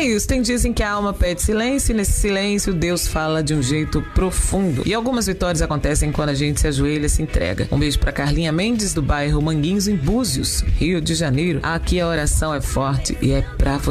É isso, tem dias em que a alma pede silêncio e nesse silêncio Deus fala de um jeito profundo. E algumas vitórias acontecem quando a gente se ajoelha e se entrega. Um beijo pra Carlinha Mendes, do bairro Manguinhos, em Búzios, Rio de Janeiro. Aqui a oração é forte e é pra você.